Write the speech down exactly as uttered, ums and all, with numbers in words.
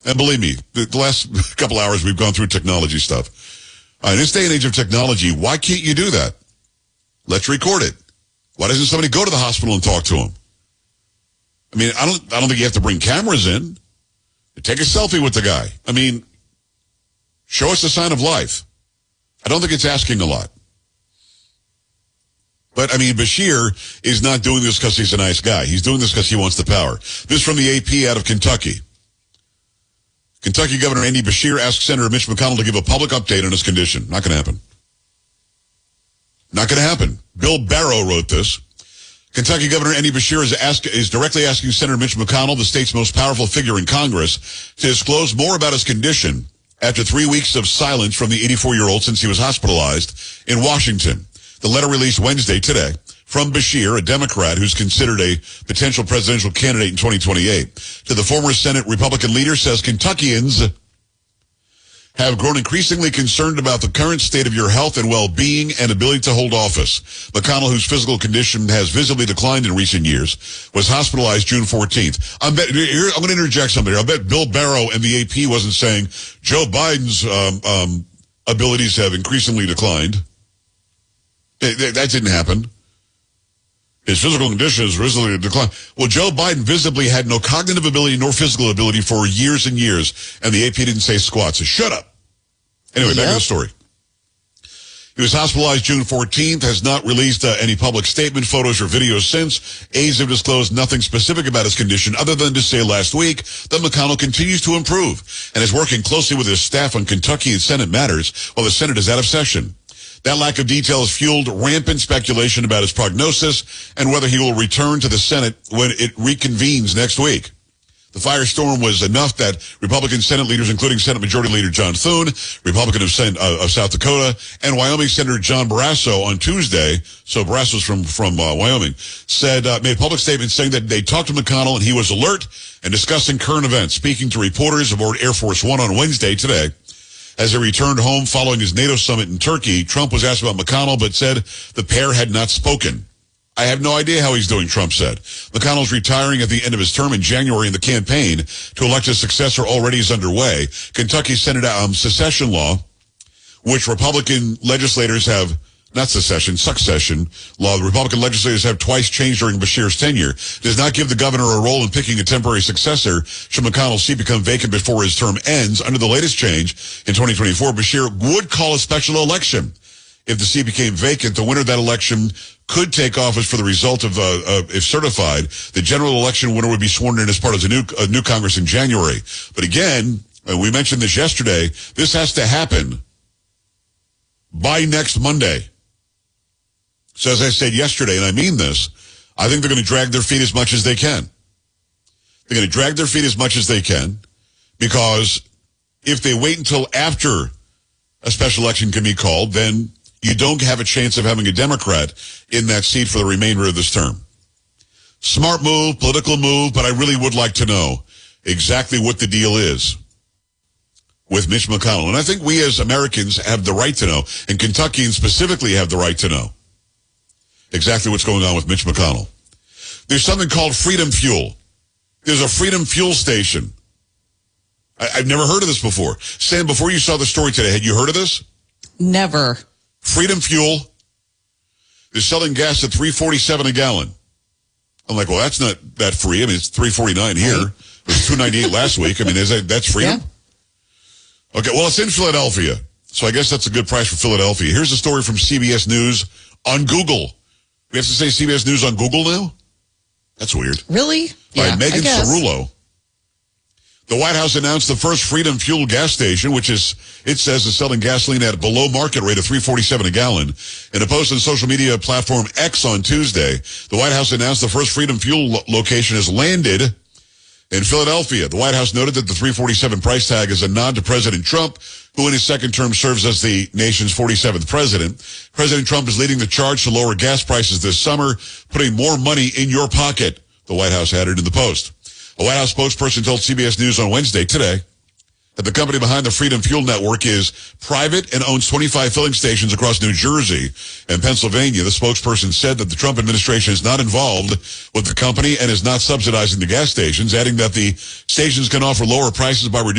And believe me, the last couple hours we've gone through technology stuff. Uh, in this day and age of technology, why can't you do that? Let's record it. Why doesn't somebody go to the hospital and talk to him? I mean, I don't, I don't think you have to bring cameras in. Take a selfie with the guy. I mean, show us a sign of life. I don't think it's asking a lot. But, I mean, Beshear is not doing this because he's a nice guy. He's doing this because he wants the power. This from the A P out of Kentucky. Kentucky Governor Andy Beshear asked Senator Mitch McConnell to give a public update on his condition. Not going to happen. Not going to happen. Bill Barrow wrote this. Kentucky Governor Andy Beshear is, ask, is directly asking Senator Mitch McConnell, the state's most powerful figure in Congress, to disclose more about his condition after three weeks of silence from the eighty-four-year-old since he was hospitalized in Washington. The letter released Wednesday today from Beshear, a Democrat who's considered a potential presidential candidate in twenty twenty-eight, to the former Senate Republican leader, says Kentuckians have grown increasingly concerned about the current state of your health and well-being and ability to hold office. McConnell, whose physical condition has visibly declined in recent years, was hospitalized June fourteenth. I'm, bet, here, I'm going to interject something here. I bet Bill Barrow and the A P wasn't saying Joe Biden's um, um, abilities have increasingly declined. That didn't happen. His physical condition has visibly declined. Well, Joe Biden visibly had no cognitive ability nor physical ability for years and years, and the A P didn't say squat, so shut up. Anyway, back yep. to the story. He was hospitalized June fourteenth, has not released uh, any public statement, photos, or videos since. Aides have disclosed nothing specific about his condition other than to say last week that McConnell continues to improve and is working closely with his staff on Kentucky and Senate matters while the Senate is out of session. That lack of detail has fueled rampant speculation about his prognosis and whether he will return to the Senate when it reconvenes next week. The firestorm was enough that Republican Senate leaders, including Senate Majority Leader John Thune, Republican of, Sen- uh, of South Dakota, and Wyoming Senator John Barrasso on Tuesday, so Barrasso's from, from uh, Wyoming, said, uh, made public statements saying that they talked to McConnell and he was alert and discussing current events. Speaking to reporters aboard Air Force One on Wednesday today, as he returned home following his NATO summit in Turkey, Trump was asked about McConnell, but said the pair had not spoken. I have no idea how he's doing, Trump said. McConnell's retiring at the end of his term in January, and the campaign to elect his successor already is underway. Kentucky's Senate um, secession law, which Republican legislators have, not secession, succession law, the Republican legislators have twice changed during Beshear's tenure, does not give the governor a role in picking a temporary successor should McConnell's seat become vacant before his term ends. Under the latest change in twenty twenty-four, Beshear would call a special election. If the seat became vacant, the winner of that election could take office for the result of, uh, uh, if certified, the general election winner would be sworn in as part of the new, uh, new Congress in January. But again, uh, we mentioned this yesterday, this has to happen by next Monday. So as I said yesterday, and I mean this, I think they're going to drag their feet as much as they can. They're going to drag their feet as much as they can, because if they wait until after a special election can be called, then you don't have a chance of having a Democrat in that seat for the remainder of this term. Smart move, political move, but I really would like to know exactly what the deal is with Mitch McConnell. And I think we as Americans have the right to know, and Kentuckians specifically have the right to know exactly what's going on with Mitch McConnell. There's something called Freedom Fuel. There's a Freedom Fuel station. I, I've never heard of this before. Sam, before you saw the story today, had you heard of this? Never. Freedom Fuel. They're selling gas at three forty-seven a gallon. I'm like, well, that's not that free. I mean, it's three forty-nine here. Right. It was two ninety-eight last week. I mean, is that, that's freedom? Yeah. Okay, well, it's in Philadelphia, so I guess that's a good price for Philadelphia. Here's a story from C B S News on Google. We have to say C B S News on Google now? That's weird. Really? By yeah, Megan Cerullo. The White House announced the first Freedom Fuel gas station, which is, it says, is selling gasoline at a below market rate of three forty-seven a gallon. In a post on social media platform X on Tuesday, the White House announced the first Freedom Fuel lo- location has landed in Philadelphia. The White House noted that the three forty-seven price tag is a nod to President Trump, who in his second term serves as the nation's forty-seventh president. President Trump is leading the charge to lower gas prices this summer, putting more money in your pocket, the White House added in the post. A White House spokesperson told C B S News on Wednesday today that the company behind the Freedom Fuel Network is private and owns twenty-five filling stations across New Jersey and Pennsylvania. The spokesperson said that the Trump administration is not involved with the company and is not subsidizing the gas stations, adding that the stations can offer lower prices by reducing